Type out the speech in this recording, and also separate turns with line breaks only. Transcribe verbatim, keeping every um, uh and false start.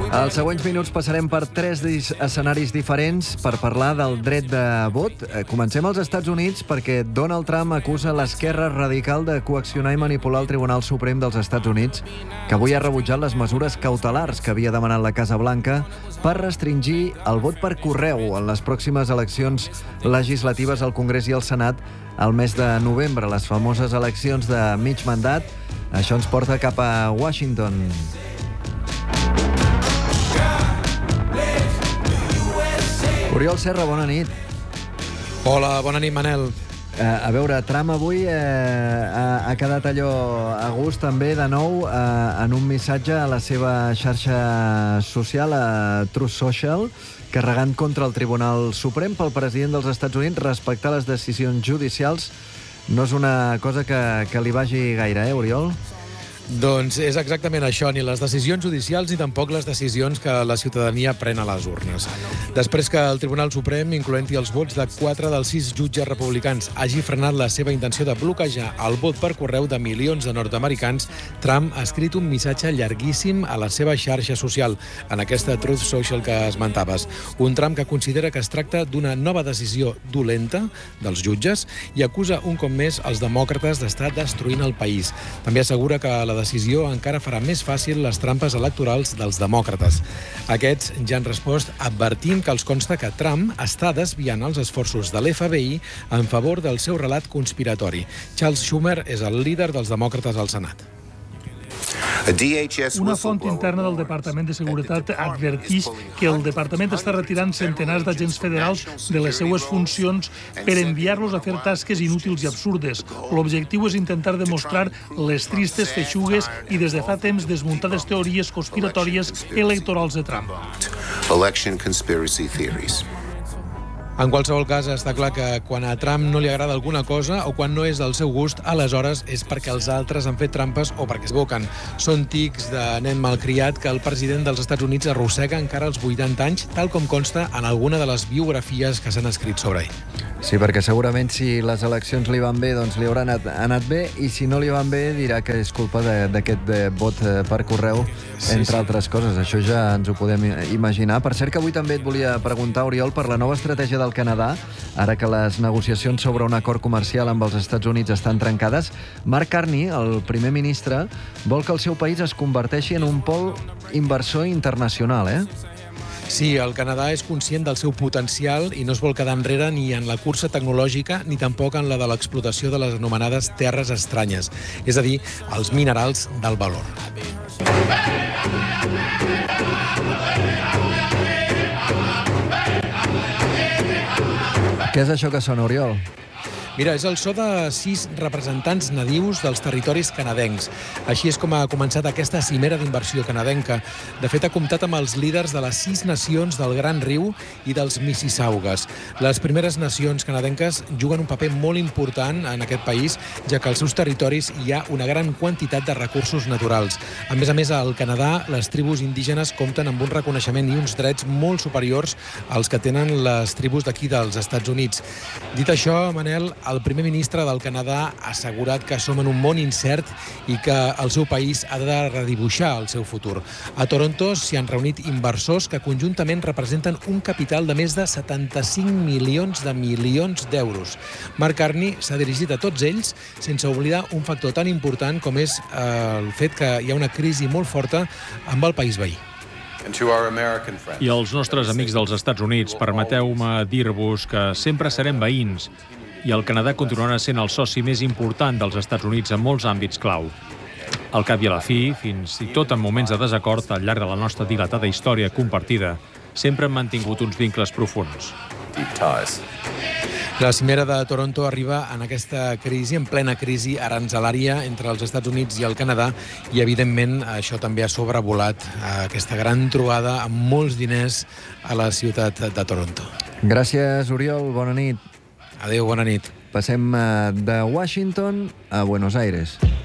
Als següents minuts passarem per tres escenaris diferents per parlar del dret de vot. Comencem als Estats Units perquè Donald Trump acusa l'esquerra radical de coaccionar i manipular el Tribunal Suprem dels Estats Units, que avui ha rebutjat les mesures cautelars que havia demanat la Casa Blanca per restringir el vot per correu en les pròximes eleccions legislatives al Congrés i al Senat al mes de novembre, les famoses eleccions de mig mandat. Això ens porta cap a Washington. Oriol Serra, bona nit.
Hola, bona nit, Manel.
Uh, a veure, Trump avui uh, ha, ha quedat allò a gust també de nou uh, en un missatge a la seva xarxa social, a Truth Social, carregant contra el Tribunal Suprem. Pel president dels Estats Units, respectar les decisions judicials no és una cosa que, que li vagi gaire, eh, Oriol?
Doncs és exactament això, ni les decisions judicials ni tampoc les decisions que la ciutadania pren a les urnes. Després que el Tribunal Suprem, incloent-hi els vots de quatre dels sis jutges republicans, hagi frenat la seva intenció de bloquejar el vot per correu de milions de nord-americans, Trump ha escrit un missatge llarguíssim a la seva xarxa social, en aquesta Truth Social que esmentaves. Un Trump que considera que es tracta d'una nova decisió dolenta dels jutges i acusa un cop més els demòcrates d'estar destruint el país. També assegura que la decisió encara farà més fàcil les trampes electorals dels demòcrates. Aquests ja han respost advertint que els consta que Trump està desviant els esforços de l'F B I en favor del seu relat conspiratori. Charles Schumer és el líder dels demòcrates al Senat.
Una font interna del Departament de Seguretat adverteix que el departament està retirant centenars d'agents federals de les seues funcions per enviar-los a fer tasques inútils i absurdes. L'objectiu és intentar demostrar les tristes feixugues i des de fa temps desmuntades teories conspiratòries electorals de Trump.
Election conspiracy theories.
En qualsevol cas, està clar que quan a Trump no li agrada alguna cosa o quan no és del seu gust, aleshores és perquè els altres han fet trampes o perquè es equivoquen. Són tics de nen malcriat que el president dels Estats Units arrossega encara als vuitanta anys, tal com consta en alguna de les biografies que s'han escrit sobre ell.
Sí, perquè segurament si les eleccions li van bé, doncs li haurà anat, anat bé, i si no li van bé dirà que és culpa d'aquest vot per correu, entre sí, sí. altres coses. Això ja ens ho podem imaginar. Per cert que avui també et volia preguntar, Oriol, per la nova estratègia del Canadà, ara que les negociacions sobre un acord comercial amb els Estats Units estan trencades. Mark Carney, el primer ministre, vol que el seu país es converteixi en un pol inversor internacional, eh?
Sí, el Canadà és conscient del seu potencial i no es vol quedar enrere ni en la cursa tecnològica ni tampoc en la de l'explotació de les anomenades terres estranyes, és a dir, els minerals del valor.
Què és això que sona, Oriol?
Mira, és el so de sis representants nadius dels territoris canadencs. Així és com ha començat aquesta cimera d'inversió canadenca. De fet, ha comptat amb els líders de les sis nacions del Gran Riu i dels Mississaugues. Les primeres nacions canadenques juguen un paper molt important en aquest país, ja que als seus territoris hi ha una gran quantitat de recursos naturals. A més a més, al Canadà, les tribus indígenes compten amb un reconeixement i uns drets molt superiors als que tenen les tribus d'aquí dels Estats Units. Dit això, Manel, el primer ministre del Canadà ha assegurat que som en un món incert i que el seu país ha de redibuixar el seu futur. A Toronto s'hi han reunit inversors que conjuntament representen un capital de més de setanta-cinc milions de milions d'euros. Mark Carney s'ha dirigit a tots ells sense oblidar un factor tan important com és eh, el fet que hi ha una crisi molt forta amb el país veí.
I als nostres amics dels Estats Units, permeteu-me dir-vos que sempre serem veïns i el Canadà continuarà sent el soci més important dels Estats Units en molts àmbits clau. Al cap i a la fi, fins i tot en moments de desacord al llarg de la nostra dilatada història compartida, sempre hem mantingut uns vincles profunds.
La cimera de Toronto arriba en aquesta crisi, en plena crisi aranzelària entre els Estats Units i el Canadà, i evidentment això també ha sobrevolat aquesta gran trobada amb molts diners a la ciutat de Toronto.
Gràcies, Oriol. Bona nit.
Adéu, bona nit.
Passem de Washington a Buenos Aires.